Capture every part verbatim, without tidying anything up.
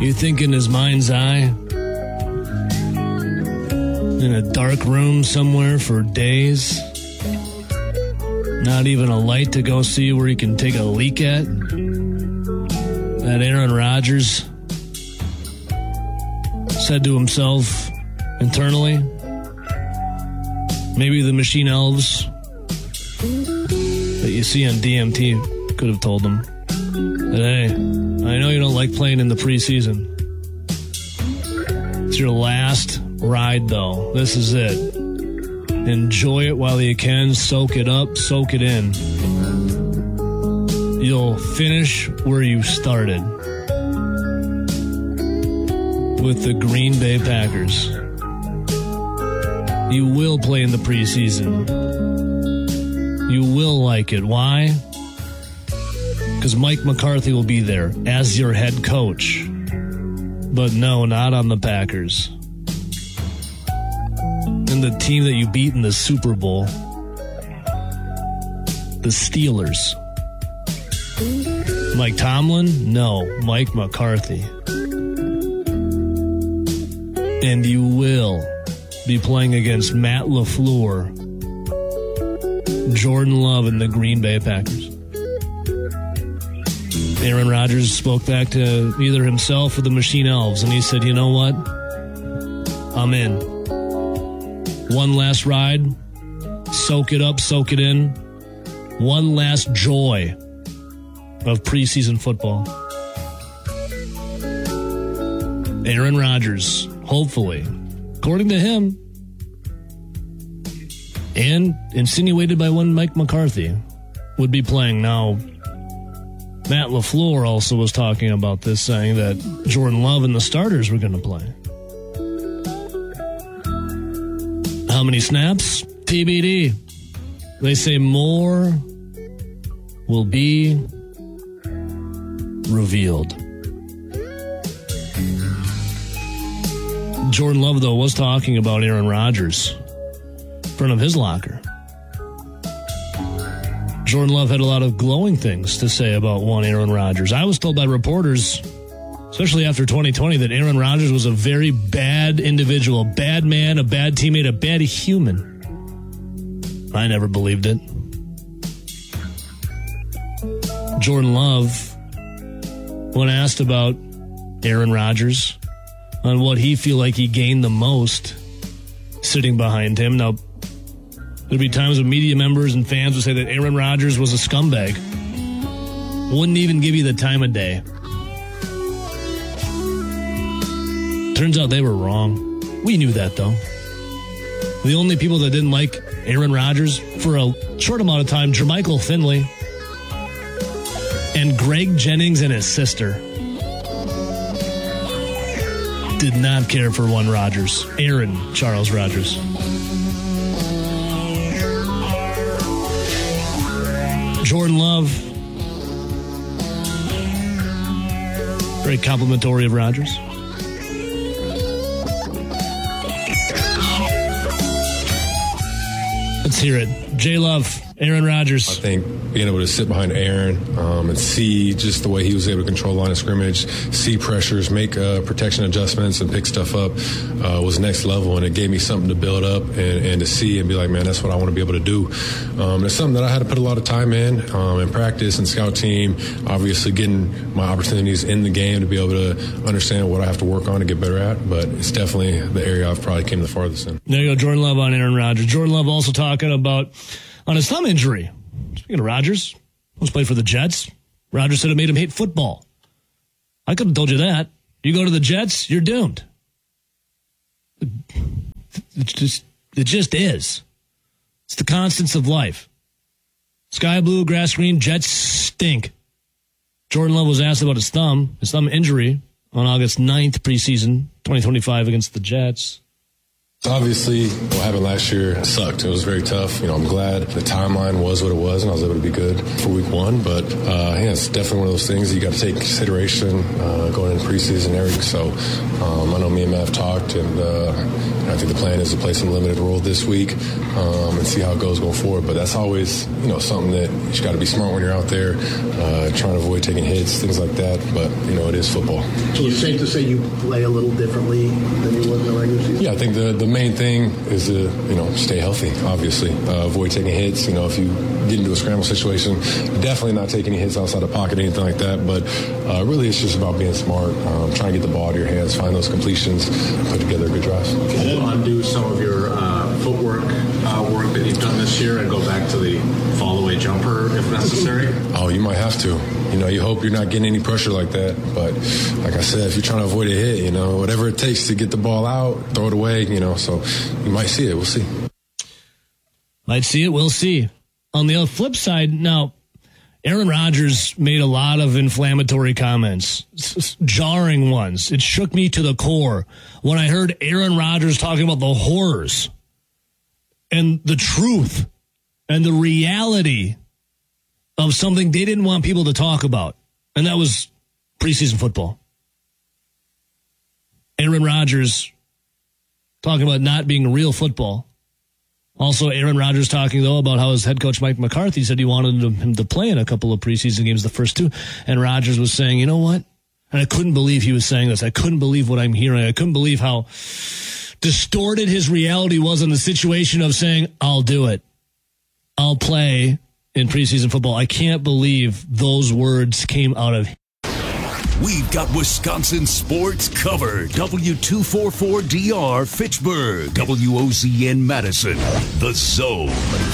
You think in his mind's eye, in a dark room somewhere for days, not even a light to go see where he can take a leak at, that Aaron Rodgers said to himself internally, maybe the machine elves that you see on D M T could have told him that, hey, I know you don't like playing in the preseason. It's your last ride, though. This is it. Enjoy it while you can. Soak it up. Soak it in. You'll finish where you started with the Green Bay Packers. You will play in the preseason. You will like it. Why? Because Mike McCarthy will be there as your head coach. But no, not on the Packers. And the team that you beat in the Super Bowl, the Steelers. Mike Tomlin? No, Mike McCarthy. And you will be playing against Matt LaFleur, Jordan Love, and the Green Bay Packers. Aaron Rodgers spoke back to either himself or the Machine Elves, and he said, you know what? I'm in. One last ride. Soak it up, soak it in. One last joy of preseason football. Aaron Rodgers, hopefully, according to him, and insinuated by one Mike McCarthy, would be playing. Now, Matt LaFleur also was talking about this, saying that Jordan Love and the starters were going to play. How many snaps? T B D. They say more will be revealed. Jordan Love, though, was talking about Aaron Rodgers in front of his locker. Jordan Love had a lot of glowing things to say about one Aaron Rodgers. I was told by reporters, especially after twenty twenty, that Aaron Rodgers was a very bad individual, a bad man, a bad teammate, a bad human. I never believed it. Jordan Love, when asked about Aaron Rodgers, on what he feel like he gained the most sitting behind him. Now, there'd be times when media members and fans would say that Aaron Rodgers was a scumbag. Wouldn't even give you the time of day. Turns out they were wrong. We knew that, though. The only people that didn't like Aaron Rodgers for a short amount of time, Jermichael Finley and Greg Jennings and his sister, did not care for one Rodgers. Aaron Charles Rodgers. Jordan Love, very complimentary of Rodgers. Let's hear it. J Love, Aaron Rodgers. I think being able to sit behind Aaron um, and see just the way he was able to control line of scrimmage, see pressures, make uh, protection adjustments, and pick stuff up uh, was next level. And it gave me something to build up and, and to see and be like, man, that's what I want to be able to do. Um, it's something that I had to put a lot of time in, um, in practice and scout team, obviously getting my opportunities in the game to be able to understand what I have to work on to get better at. But it's definitely the area I've probably came the farthest in. There you go, Jordan Love on Aaron Rodgers. Jordan Love also talking about on his thumb injury. Speaking of Rodgers, who's played for the Jets. Rodgers said it made him hate football. I could have told you that. You go to the Jets, you're doomed. It just, it just is. It's the constants of life. Sky blue, grass green, Jets stink. Jordan Love was asked about his thumb, his thumb injury on August ninth, preseason twenty twenty-five against the Jets. Obviously, what happened last year sucked. It was very tough. You know, I'm glad the timeline was what it was, and I was able to be good for week one. But, uh, yeah, it's definitely one of those things you got to take consideration uh, going into preseason and everything. So um, I know me and Matt have talked, and uh, I think the plan is to play some limited role this week um, and see how it goes going forward. But that's always, you know, something that you got to be smart when you're out there, uh, trying to avoid taking hits, things like that. But, you know, it is football. So it's safe to say you play a little differently than you would in the regular season? Yeah, I think the, the main thing is to, you know, stay healthy, obviously. Uh, avoid taking hits. You know, if you get into a scramble situation, definitely not take any hits outside the pocket, anything like that. But uh, really, it's just about being smart, um, trying to get the ball out of your hands, find those completions, put together a good drive. Can you undo some of your uh, footwork uh, work that you've done this year and go back to the fall-away jumper if necessary? Oh, you might have to. You know, you hope you're not getting any pressure like that. But like I said, if you're trying to avoid a hit, you know, whatever it takes to get the ball out, throw it away, you know. So you might see it. We'll see. Might see it. We'll see. On the flip side, now, Aaron Rodgers made a lot of inflammatory comments, jarring ones. It shook me to the core when I heard Aaron Rodgers talking about the horrors and the truth and the reality of something they didn't want people to talk about, and that was preseason football. Aaron Rodgers talking about not being real football. Also, Aaron Rodgers talking, though, about how his head coach, Mike McCarthy, said he wanted him to play in a couple of preseason games, the first two, and Rodgers was saying, you know what? And I couldn't believe he was saying this. I couldn't believe what I'm hearing. I couldn't believe how distorted his reality was in the situation of saying, I'll do it. I'll play in preseason football. I can't believe those words came out of him. We've got Wisconsin sports covered. W two forty-four D R Fitchburg. W O Z N Madison. The Zone.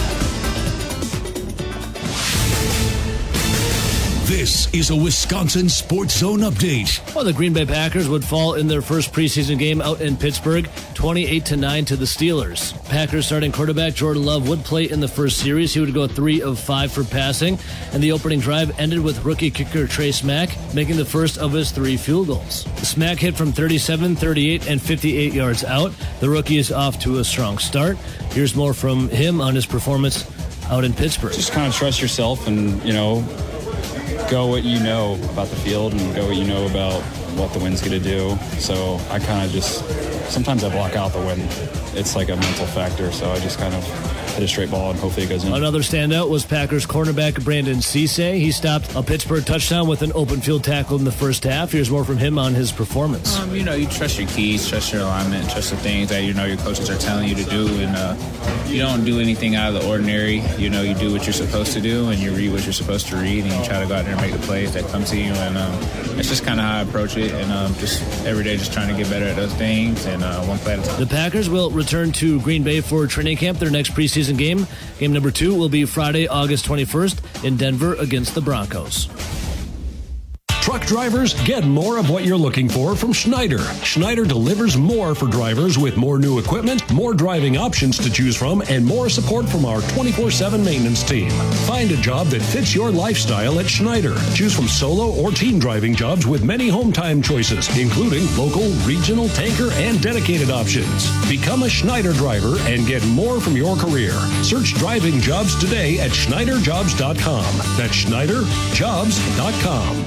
This is a Wisconsin Sports Zone update. Well, the Green Bay Packers would fall in their first preseason game out in Pittsburgh, twenty-eight to nine to the Steelers. Packers starting quarterback Jordan Love would play in the first series. He would go three of five for passing, and the opening drive ended with rookie kicker Trey Smack making the first of his three field goals. Smack hit from thirty-seven, thirty-eight, and fifty-eight yards out. The rookie is off to a strong start. Here's more from him on his performance out in Pittsburgh. Just kind of trust yourself and, you know, go what you know about the field and go what you know about what the wind's going to do. So I kind of just, sometimes I block out the wind. It's like a mental factor, so I just kind of hit a straight ball and hopefully it goes in. Another standout was Packers cornerback Brandon Cisse. He stopped a Pittsburgh touchdown with an open field tackle in the first half. Here's more from him on his performance. Um, you know, you trust your keys, trust your alignment, trust the things that, you know, your coaches are telling you to do, and uh, you don't do anything out of the ordinary. You know, you do what you're supposed to do, and you read what you're supposed to read, and you try to go out there and make the plays that come to you, and um, it's just kind of how I approach it, and um, just every day just trying to get better at those things, and uh, one play at a time. The Packers will return to Green Bay for training camp, their next preseason game. Game number two will be Friday, August twenty-first in Denver against the Broncos. Truck drivers, get more of what you're looking for from Schneider. Schneider delivers more for drivers with more new equipment, more driving options to choose from, and more support from our twenty-four seven maintenance team. Find a job that fits your lifestyle at Schneider. Choose from solo or team driving jobs with many home time choices, including local, regional, tanker, and dedicated options. Become a Schneider driver and get more from your career. Search driving jobs today at Schneider Jobs dot com. That's Schneider Jobs dot com.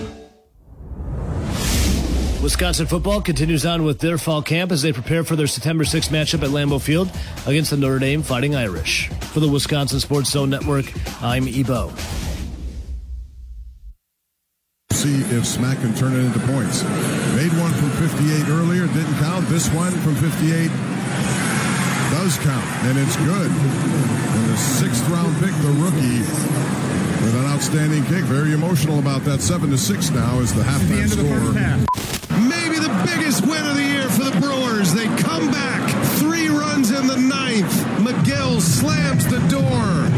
Wisconsin football continues on with their fall camp as they prepare for their September sixth matchup at Lambeau Field against the Notre Dame Fighting Irish. For the Wisconsin Sports Zone Network, I'm Ebo. See if Smack can turn it into points. Made one from fifty-eight earlier, didn't count. This one from fifty-eight does count, and it's good. And the sixth round pick, the rookie, with an outstanding kick. Very emotional about that. Seven to six now is the halftime score. Maybe the biggest win of the year for the Brewers. They come back. Three runs in the ninth. McGill slams the door.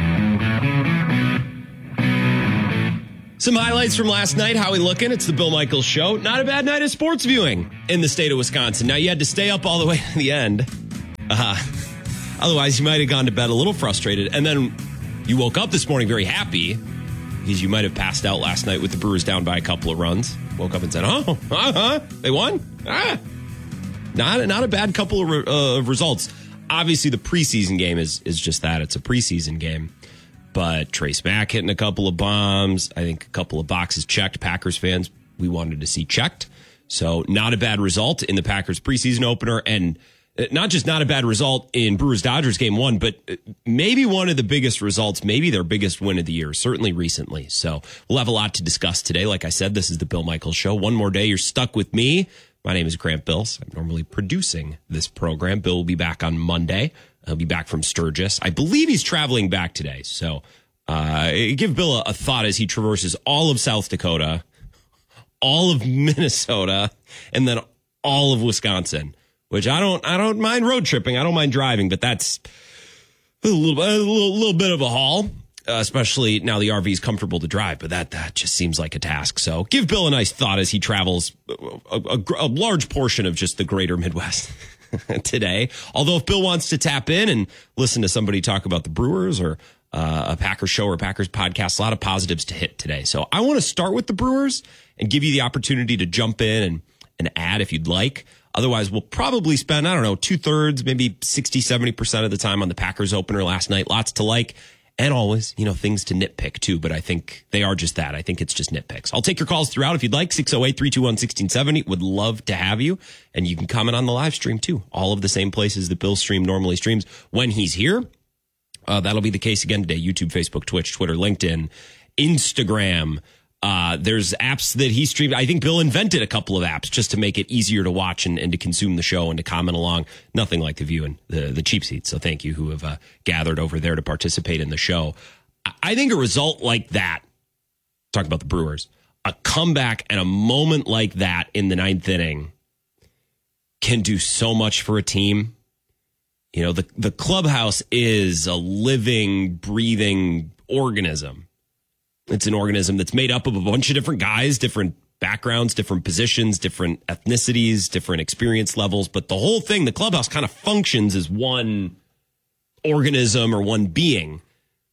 Some highlights from last night. How we looking? It's the Bill Michaels Show. Not a bad night of sports viewing in the state of Wisconsin. Now, you had to stay up all the way to the end. Uh, otherwise, you might have gone to bed a little frustrated. And then you woke up this morning very happy because you might have passed out last night with the Brewers down by a couple of runs. Woke up and said, oh, uh-huh, they won? Ah. not, not a bad couple of re, uh, results. Obviously, the preseason game is is just that. It's a preseason game. But Trace Mack hitting a couple of bombs. I think a couple of boxes checked. Packers fans, we wanted to see checked. So not a bad result in the Packers preseason opener. And not just not a bad result in Brewers-Dodgers game one, but maybe one of the biggest results, maybe their biggest win of the year, certainly recently. So we'll have a lot to discuss today. Like I said, this is the Bill Michaels Show. One more day, you're stuck with me. My name is Grant Bills. I'm normally producing this program. Bill will be back on Monday. He'll be back from Sturgis. I believe he's traveling back today. So uh, give Bill a, a thought as he traverses all of South Dakota, all of Minnesota, and then all of Wisconsin, which I don't I don't mind road tripping. I don't mind driving, but that's a little, a little, little bit of a haul. Uh, especially now the R V is comfortable to drive, but that that just seems like a task. So give Bill a nice thought as he travels a, a, a large portion of just the greater Midwest today. Although if Bill wants to tap in and listen to somebody talk about the Brewers or uh, a Packers show or Packers podcast, a lot of positives to hit today. So I want to start with the Brewers and give you the opportunity to jump in and, and add if you'd like. Otherwise, we'll probably spend, I don't know, two thirds, maybe sixty, seventy percent of the time on the Packers opener last night. Lots to like. And always, you know, things to nitpick, too. But I think they are just that. I think it's just nitpicks. I'll take your calls throughout if you'd like. six oh eight, three two one, one six seven oh. Would love to have you. And you can comment on the live stream, too. All of the same places that Bill Stream normally streams when he's here. Uh, that'll be the case again today. YouTube, Facebook, Twitch, Twitter, LinkedIn, Instagram. Uh, there's apps that he streamed. I think Bill invented a couple of apps just to make it easier to watch and, and to consume the show and to comment along. Nothing like the view and the, the cheap seats. So thank you who have uh, gathered over there to participate in the show. I think a result like that, talk about the Brewers, a comeback and a moment like that in the ninth inning can do so much for a team. You know, the, the clubhouse is a living, breathing organism. It's an organism that's made up of a bunch of different guys, different backgrounds, different positions, different ethnicities, different experience levels. But the whole thing, the clubhouse kind of functions as one organism or one being.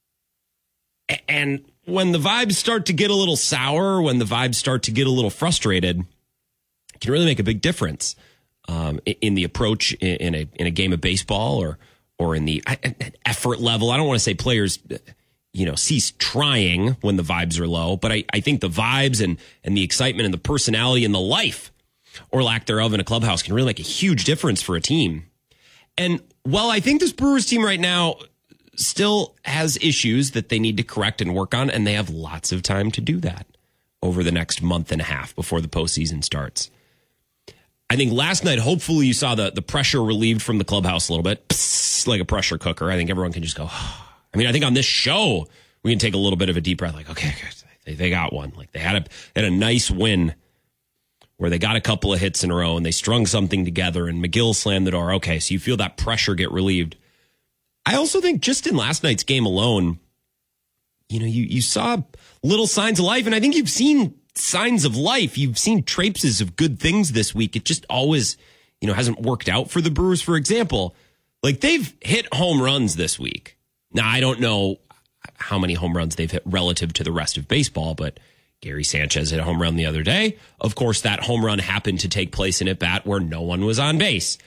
And when the vibes start to get a little sour, when the vibes start to get a little frustrated, it can really make a big difference um, in the approach in a in a game of baseball or or in the effort level. I don't want to say players, you know, cease trying when the vibes are low, but I, I think the vibes and, and the excitement and the personality and the life or lack thereof in a clubhouse can really make a huge difference for a team. And while I think this Brewers team right now still has issues that they need to correct and work on, and they have lots of time to do that over the next month and a half before the postseason starts. I think last night, hopefully you saw the, the pressure relieved from the clubhouse a little bit, psst, like a pressure cooker. I think everyone can just go, I mean, I think on this show, we can take a little bit of a deep breath, like, okay, they, they got one. Like they had a, they had a nice win where they got a couple of hits in a row and they strung something together and McGill slammed the door. Okay, so you feel that pressure get relieved. I also think just in last night's game alone, you know, you, you saw little signs of life, and I think you've seen signs of life. You've seen traces of good things this week. It just always, you know, hasn't worked out for the Brewers. For example, like they've hit home runs this week. Now, I don't know how many home runs they've hit relative to the rest of baseball, but Gary Sanchez hit a home run the other day. Of course, that home run happened to take place in at bat where no one was on base.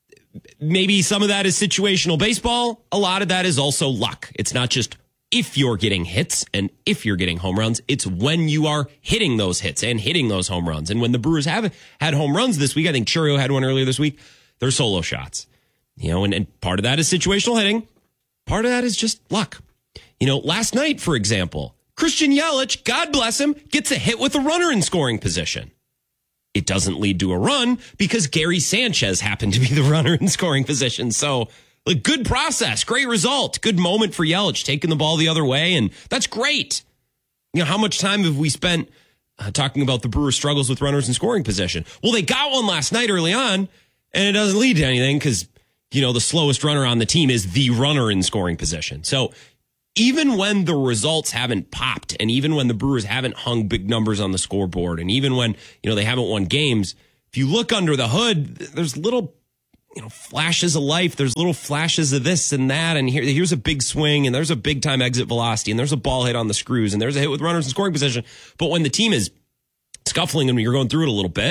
Maybe some of that is situational baseball. A lot of that is also luck. It's not just if you're getting hits and if you're getting home runs. It's when you are hitting those hits and hitting those home runs. And when the Brewers have had home runs this week, I think Churio had one earlier this week, they're solo shots. You know, and, and part of that is situational hitting. Part of that is just luck. You know, last night, for example, Christian Yelich, God bless him, gets a hit with a runner in scoring position. It doesn't lead to a run because Gary Sanchez happened to be the runner in scoring position. So, like, good process, great result, good moment for Yelich, taking the ball the other way, and that's great. You know, how much time have we spent uh, talking about the Brewers' struggles with runners in scoring position? Well, they got one last night early on, and it doesn't lead to anything because, you know, the slowest runner on the team is the runner in scoring position. So, even when the results haven't popped, and even when the Brewers haven't hung big numbers on the scoreboard, and even when, you know, they haven't won games, if you look under the hood, there's little, you know, flashes of life. There's little flashes of this and that, and here, here's a big swing, and there's a big time exit velocity, and there's a ball hit on the screws, and there's a hit with runners in scoring position. But when the team is scuffling and you're going through it a little bit,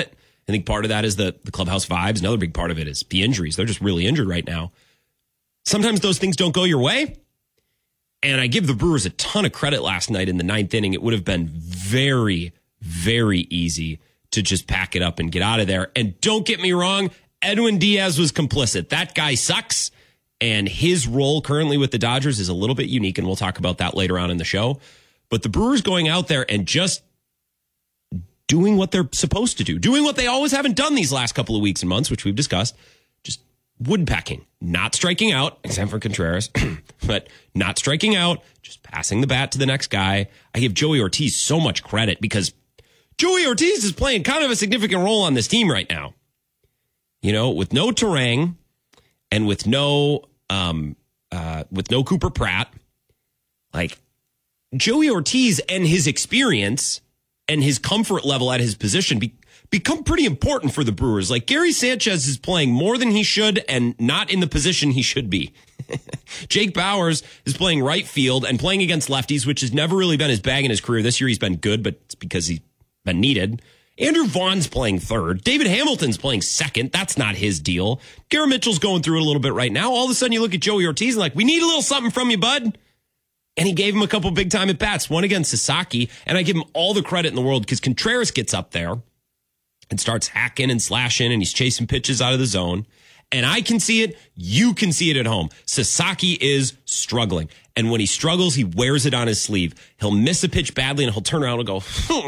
I think part of that is the, the clubhouse vibes. Another big part of it is the injuries. They're just really injured right now. Sometimes those things don't go your way. And I give the Brewers a ton of credit last night in the ninth inning. It would have been very, very easy to just pack it up and get out of there. And don't get me wrong, Edwin Diaz was complicit. That guy sucks. And his role currently with the Dodgers is a little bit unique, and we'll talk about that later on in the show. But the Brewers going out there and just doing what they're supposed to do, doing what they always haven't done these last couple of weeks and months, which we've discussed, just woodpecking, not striking out, except for Contreras, but not striking out, just passing the bat to the next guy. I give Joey Ortiz so much credit because Joey Ortiz is playing kind of a significant role on this team right now. You know, with no Turang and with no um, uh, with no Cooper Pratt, like Joey Ortiz and his experience and his comfort level at his position be, become pretty important for the Brewers. Like Gary Sanchez is playing more than he should and not in the position he should be. Jake Bauers is playing right field and playing against lefties, which has never really been his bag in his career. This year he's been good, but it's because he's been needed. Andrew Vaughn's playing third. David Hamilton's playing second. That's not his deal. Garrett Mitchell's going through it a little bit right now. All of a sudden you look at Joey Ortiz and like, we need a little something from you, bud. And he gave him a couple big time at bats, one against Sasaki. And I give him all the credit in the world because Contreras gets up there and starts hacking and slashing and he's chasing pitches out of the zone. And I can see it. You can see it at home. Sasaki is struggling. And when he struggles, he wears it on his sleeve. He'll miss a pitch badly and he'll turn around and go,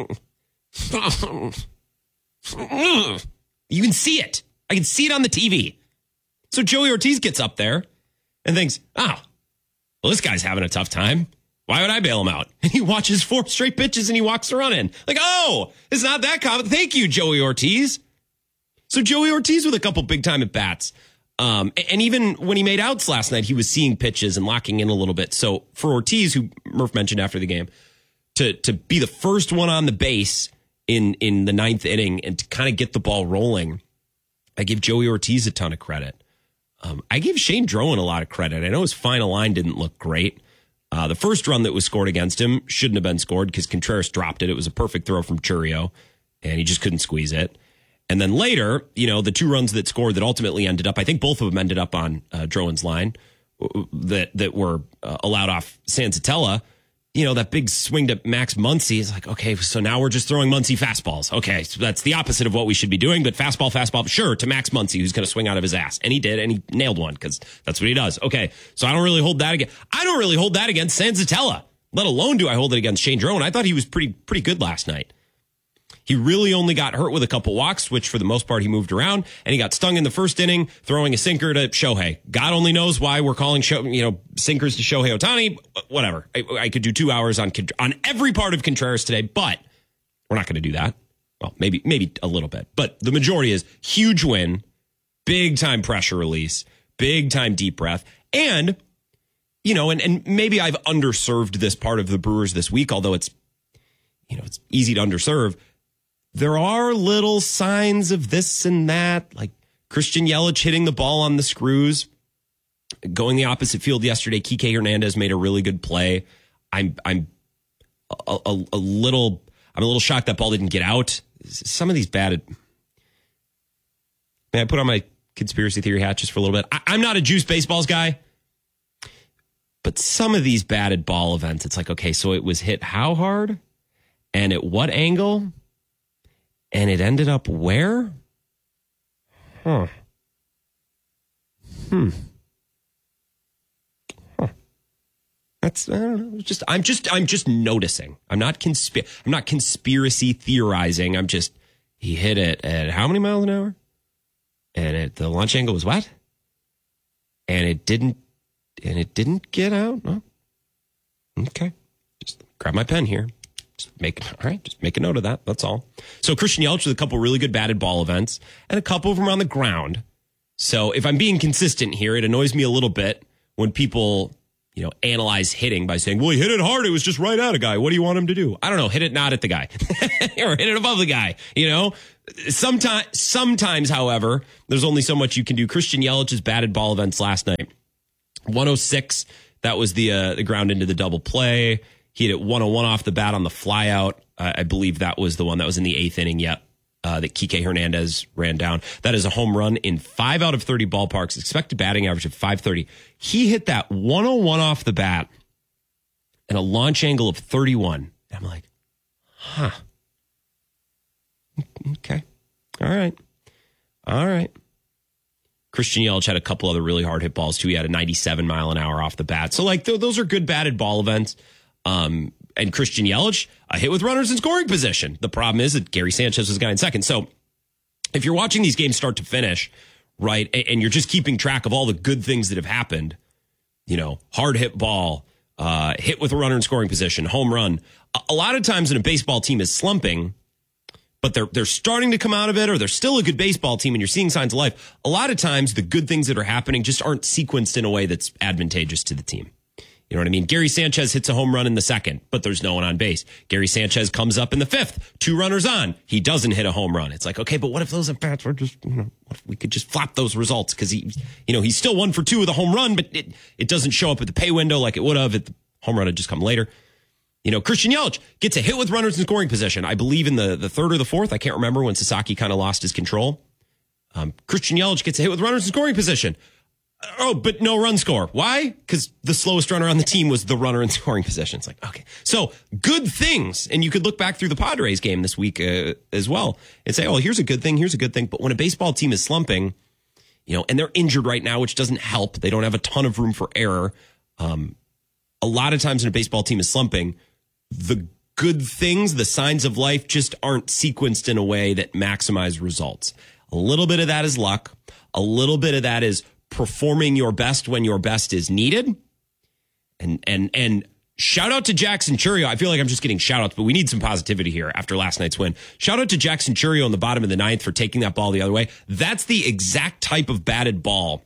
you can see it. I can see it on the T V. So Joey Ortiz gets up there and thinks, oh, well, this guy's having a tough time. Why would I bail him out? And he watches four straight pitches and he walks around in. Like, oh, it's not that common. Thank you, Joey Ortiz. So Joey Ortiz with a couple big time at bats. Um, and even when he made outs last night, he was seeing pitches and locking in a little bit. So for Ortiz, who Murph mentioned after the game, to to be the first one on the base in, in the ninth inning and to kind of get the ball rolling, I give Joey Ortiz a ton of credit. Um, I give Shane Drowan a lot of credit. I know his final line didn't look great. Uh, the first run that was scored against him shouldn't have been scored because Contreras dropped it. It was a perfect throw from Churio, and he just couldn't squeeze it. And then later, you know, the two runs that scored that ultimately ended up, I think both of them ended up on uh, Drowan's line that that were uh, allowed off Senzatella. You know, that big swing to Max Muncy is like, okay, so now we're just throwing Muncy fastballs. Okay, so that's the opposite of what we should be doing, but fastball, fastball, sure, to Max Muncy, who's going to swing out of his ass. And he did, and he nailed one because that's what he does. Okay, so I don't really hold that against, I don't really hold that against Senzatella, let alone do I hold it against Shane Drowan. I thought he was pretty pretty good last night. He really only got hurt with a couple walks, which for the most part he moved around, and he got stung in the first inning throwing a sinker to Shohei. God only knows why we're calling show, you know sinkers to Shohei Ohtani. Whatever. I, I could do two hours on on every part of Contreras today, but we're not going to do that. Well, maybe maybe a little bit, but the majority is huge win, big time pressure release, big time deep breath, and you know, and and maybe I've underserved this part of the Brewers this week, although it's you know it's easy to underserve. There are little signs of this and that, like Christian Yelich hitting the ball on the screws. Going the opposite field yesterday, Kike Hernandez made a really good play. I'm I'm a, a, a little I'm a little shocked that ball didn't get out. Some of these batted. May I put on my conspiracy theory hat just for a little bit? I, I'm not a juice baseballs guy, but some of these batted ball events, it's like, okay, so it was hit how hard and at what angle? And it ended up where? Huh. Hmm. Huh. That's I don't know. Just I'm just I'm just noticing. I'm not consp- I'm not conspiracy theorizing. I'm just he hit it at how many miles an hour? And it, the launch angle was what? And it didn't and it didn't get out. No. Okay. Just grab my pen here. Just make all right. Just make a note of that. That's all. So Christian Yelich with a couple really good batted ball events and a couple of them on the ground. So if I'm being consistent here, it annoys me a little bit when people, you know, analyze hitting by saying, "Well, he hit it hard. It was just right at a guy. What do you want him to do?" I don't know. Hit it not at the guy, or hit it above the guy. You know, sometimes, sometimes, however, there's only so much you can do. Christian Yelich's batted ball events last night, one oh six. That was the uh, the ground into the double play. He hit it one oh one off the bat on the flyout. Uh, I believe that was the one that was in the eighth inning. Yep. uh, that Kike Hernandez ran down. That is a home run in five out of thirty ballparks, expected batting average of five thirty. He hit that one oh one off the bat and a launch angle of thirty-one. I'm like, huh. Okay. All right. All right. Christian Yelich had a couple other really hard hit balls too. He had a ninety-seven mile an hour off the bat. So like th- those are good batted ball events. Um, and Christian Yelich, a hit with runners in scoring position. The problem is that Gary Sanchez was the guy in second. So if you're watching these games start to finish, right, and, and you're just keeping track of all the good things that have happened, you know, hard hit ball, uh, hit with a runner in scoring position, home run. A, a lot of times when a baseball team is slumping, but they're they're starting to come out of it, or they're still a good baseball team and you're seeing signs of life, a lot of times the good things that are happening just aren't sequenced in a way that's advantageous to the team. You know what I mean? Gary Sanchez hits a home run in the second, but there's no one on base. Gary Sanchez comes up in the fifth, two runners on. He doesn't hit a home run. It's like, okay, but what if those at-bats were just, you know, what if we could just flop those results? Because he, you know, he's still one for two with a home run, but it, it doesn't show up at the pay window like it would have if the home run had just come later. You know, Christian Yelich gets a hit with runners in scoring position. I believe in the, the third or the fourth. I can't remember when Sasaki kind of lost his control. Um, Christian Yelich gets a hit with runners in scoring position. Oh, but no run score. Why? Because the slowest runner on the team was the runner in scoring position. It's like, okay. So good things. And you could look back through the Padres game this week uh, as well and say, oh, here's a good thing. Here's a good thing. But when a baseball team is slumping, you know, and they're injured right now, which doesn't help. They don't have a ton of room for error. Um, a lot of times when a baseball team is slumping, the good things, the signs of life just aren't sequenced in a way that maximize results. A little bit of that is luck. A little bit of that is performing your best when your best is needed. And and and shout out to Jackson Chourio. I feel like I'm just getting shout outs, but we need some positivity here after last night's win. Shout out to Jackson Chourio in the bottom of the ninth for taking that ball the other way. That's the exact type of batted ball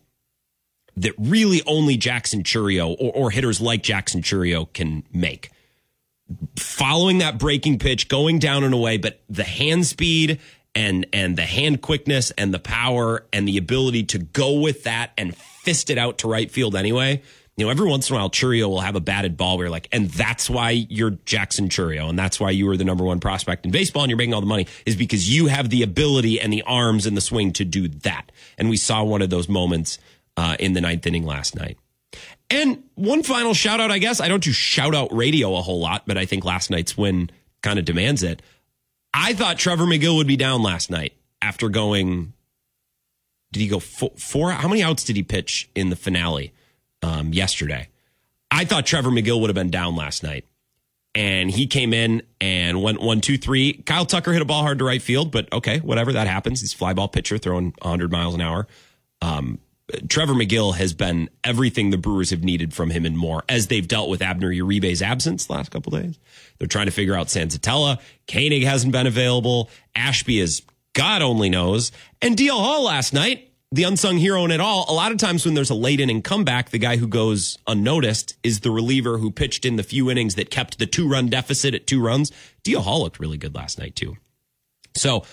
that really only Jackson Chourio or, or hitters like Jackson Chourio can make. Following that breaking pitch, going down and away, but the hand speed and and the hand quickness and the power and the ability to go with that and fist it out to right field anyway. You know, every once in a while, Chourio will have a batted ball where you're like, and that's why you're Jackson Chourio, and that's why you were the number one prospect in baseball and you're making all the money, is because you have the ability and the arms and the swing to do that. And we saw one of those moments uh, in the ninth inning last night. And one final shout out, I guess. I don't do shout out radio a whole lot, but I think last night's win kind of demands it. I thought Trevor McGill would be down last night after going, did he go four, four? How many outs did he pitch in the finale um, yesterday? I thought Trevor McGill would have been down last night. And he came in and went one, two, three. Kyle Tucker hit a ball hard to right field, but okay, whatever, that happens. He's a fly ball pitcher throwing one hundred miles an hour. Um, Trevor McGill has been everything the Brewers have needed from him and more as they've dealt with Abner Uribe's absence the last couple of days. They're trying to figure out Senzatella. Koenig hasn't been available. Ashby is God only knows. And D L Hall last night, the unsung hero in it all. A lot of times when there's a late inning comeback, the guy who goes unnoticed is the reliever who pitched in the few innings that kept the two-run deficit at two runs. D L Hall looked really good last night, too. So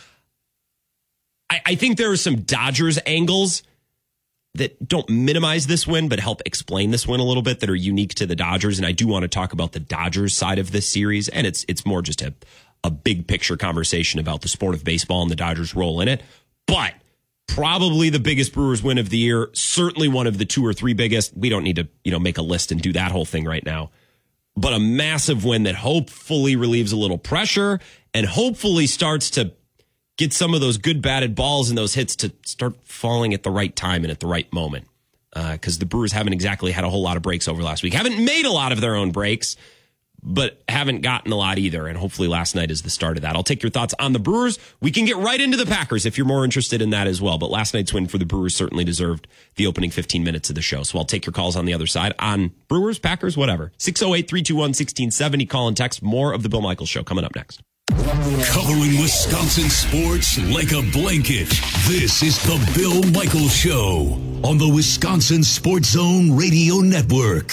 I, I think there are some Dodgers angles that don't minimize this win, but help explain this win a little bit, that are unique to the Dodgers. And I do want to talk about the Dodgers side of this series. And it's it's more just a, a big picture conversation about the sport of baseball and the Dodgers' role in it. But probably the biggest Brewers win of the year, certainly one of the two or three biggest. We don't need to, you know, make a list and do that whole thing right now. But a massive win that hopefully relieves a little pressure and hopefully starts to get some of those good batted balls and those hits to start falling at the right time and at the right moment. Because uh, the Brewers haven't exactly had a whole lot of breaks over last week. Haven't made a lot of their own breaks, but haven't gotten a lot either. And hopefully last night is the start of that. I'll take your thoughts on the Brewers. We can get right into the Packers if you're more interested in that as well. But last night's win for the Brewers certainly deserved the opening fifteen minutes of the show. So I'll take your calls on the other side on Brewers, Packers, whatever. six oh eight, three two one, one six seven oh. Call and text. More of the Bill Michaels Show coming up next. Covering Wisconsin sports like a blanket. This is the Bill Michaels Show on the Wisconsin Sports Zone Radio Network.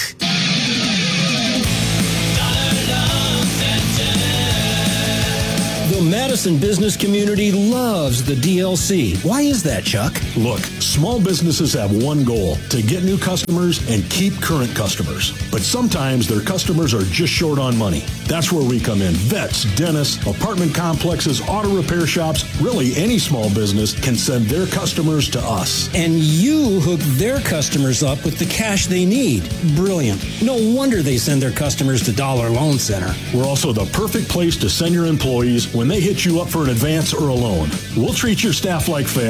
The Madison business community loves the D L C. Why is that, Chuck? Look, Small businesses have one goal, to get new customers and keep current customers. But sometimes their customers are just short on money. That's where we come in. Vets, dentists, apartment complexes, auto repair shops, really any small business can send their customers to us. And you hook their customers up with the cash they need. Brilliant. No wonder they send their customers to Dollar Loan Center. We're also the perfect place to send your employees when they hit you up for an advance or a loan. We'll treat your staff like family.